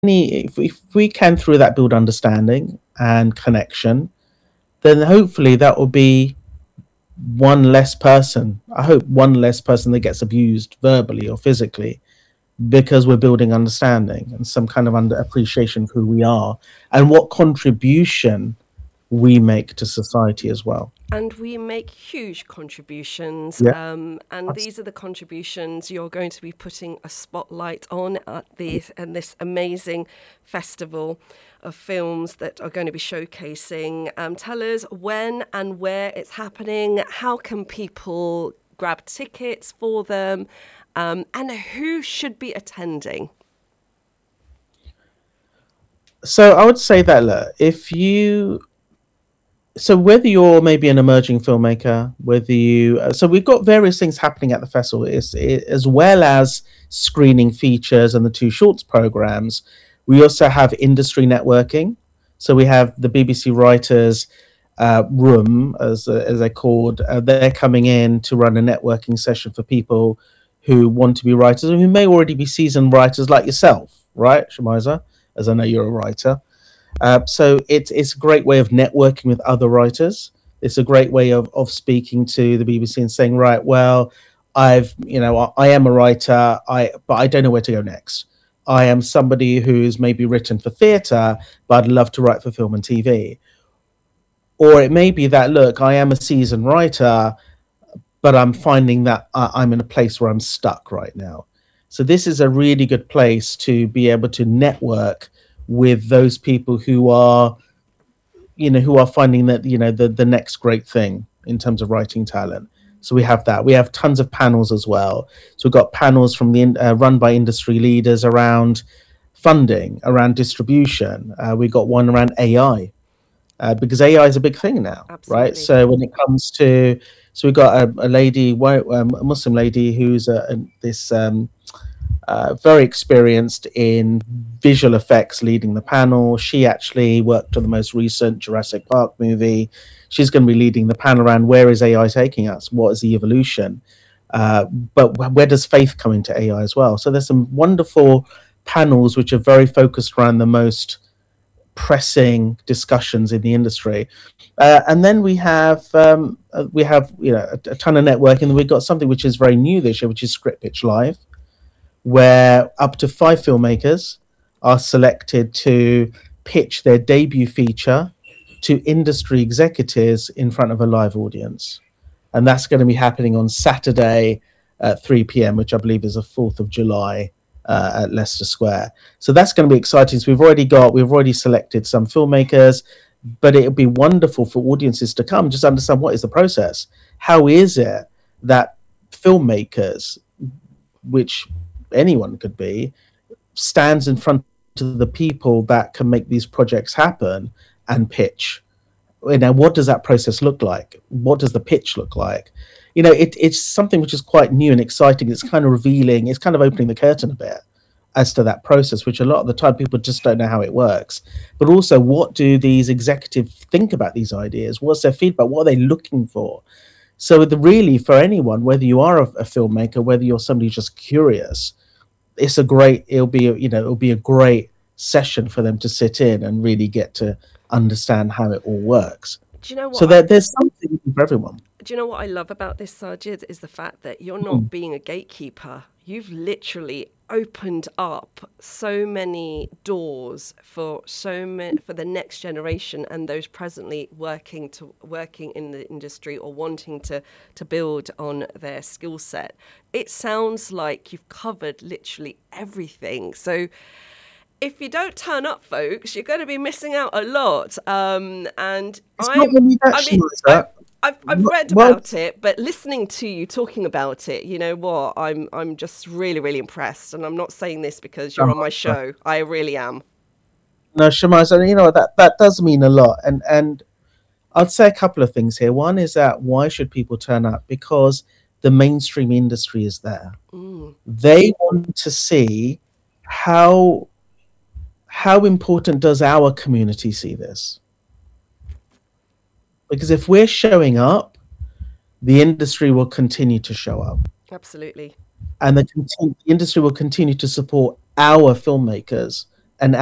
if we can through that build understanding and connection, then hopefully that will be one less person. I hope one less person that gets abused verbally or physically, because we're building understanding and some kind of under appreciation of who we are and what contribution we make to society as well. And we make huge contributions. Yeah. And these are the contributions you're going to be putting a spotlight on at this amazing festival of films that are going to be showcasing. Tell us when and where it's happening. How can people grab tickets for them? And who should be attending? So I would say that, look, whether you're maybe an emerging filmmaker, whether so we've got various things happening at the festival, as well as screening features and the two shorts programs. We also have industry networking. So we have the BBC Writers Room, as they're called. They're coming in to run a networking session for people who want to be writers and who may already be seasoned writers like yourself, right, Shamiza? As I know you're a writer. So it's a great way of networking with other writers. It's a great way of speaking to the BBC and saying, right, well, I am a writer, but I don't know where to go next. I am somebody who's maybe written for theatre, but I'd love to write for film and TV. Or it may be that, look, I am a seasoned writer, but I'm finding that I'm in a place where I'm stuck right now. So this is a really good place to be able to network with those people who are finding that the next great thing in terms of writing talent. So we have that. We have tons of panels as well. So we've got panels from run by industry leaders around funding, around distribution. We got one around AI, because AI is a big thing now, right? Absolutely. So when it comes to, so we've got a lady, a Muslim lady who's this very experienced in visual effects, leading the panel. She actually worked on the most recent Jurassic Park movie. She's going to be leading the panel around where is AI taking us? What is the evolution? But where does faith come into AI as well? So there's some wonderful panels which are very focused around the most pressing discussions in the industry, and then we have a ton of networking. And we've got something which is very new this year, which is Script Pitch Live, where up to 5 filmmakers are selected to pitch their debut feature to industry executives in front of a live audience. And that's going to be happening on Saturday at 3 p.m., which I believe is the 4th of July at Leicester Square. So that's going to be exciting. So we've already selected some filmmakers, but it'll be wonderful for audiences to come, just understand what is the process. How is it that filmmakers, which anyone could be, stands in front of the people that can make these projects happen and pitch? What does that process look like? What does the pitch look like? It's something which is quite new and exciting. It's kind of revealing, it's kind of opening the curtain a bit as to that process, which a lot of the time people just don't know how it works. But also, what do these executives think about these ideas? What's their feedback? What are they looking for? So really, for anyone, whether you are a filmmaker, whether you're somebody who's just curious, it'll be a great session for them to sit in and really get to understand how it all works. Do you know what? So there's something for everyone. Do you know what I love about this, Sajid, is the fact that you're not being a gatekeeper. You've literally opened up so many doors for the next generation and those presently working in the industry or wanting to build on their skill set. It sounds like you've covered literally everything. So if you don't turn up, folks, you're going to be missing out a lot. I've read about it, but listening to you talking about it, you know what? I'm just really, really impressed. And I'm not saying this because you're on my show. I really am. No, Shamaz, you know that does mean a lot. And I'd say a couple of things here. One is that why should people turn up? Because the mainstream industry is there. They want to see how important does our community see this. Because if we're showing up, the industry will continue to show up. Absolutely. And the industry will continue to support our filmmakers